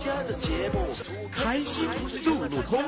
开心路路通。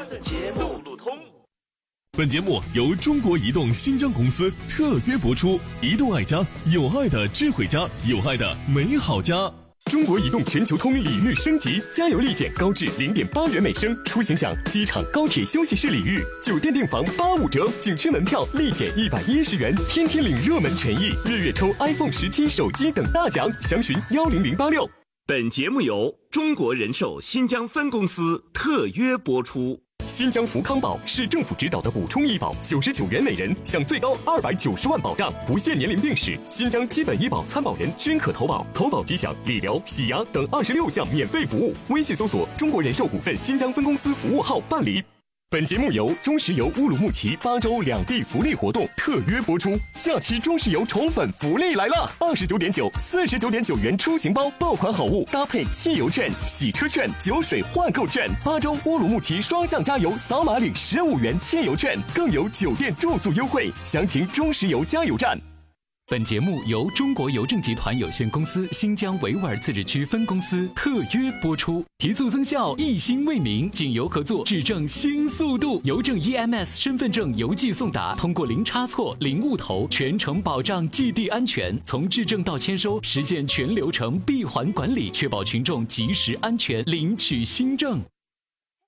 本节目由中国移动新疆公司特约播出。移动爱家，有爱的智慧家，有爱的美好家。中国移动全球通礼遇升级，加油立减高至0.8元每升，出行享机场、高铁休息室礼遇，酒店订房85折，景区门票立减110元，天天领热门权益，日月抽 iPhone 17手机等大奖，详询10086。 本节目由中国人寿新疆分公司特约播出。 新疆福康宝是政府指导的补充医保，99元每人，享最高290万保障，不限年龄病史。新疆基本医保参保人均可投保，投保即享理疗、洗牙等26项免费服务。微信搜索中国人寿股份新疆分公司服务号办理。本节目由中石油乌鲁木齐8周两地福利活动特约播出。假期中石油宠粉福利来了，29.9、49.9元出行包，爆款好物搭配汽油券、洗车券、酒水换购券。8周乌鲁木齐双向加油，扫码领15元汽油券，更有酒店住宿优惠。详情中石油加油站。 本节目由中国邮政集团有限公司新疆维吾尔自治区分公司特约播出。提速增效，一心为民，锦邮合作，质证新速度。邮政 EMS 身份证邮寄送达，通过零差错、零误投，全程保障寄递安全。从质证到签收，实现全流程闭环管理，确保群众及时安全领取新证。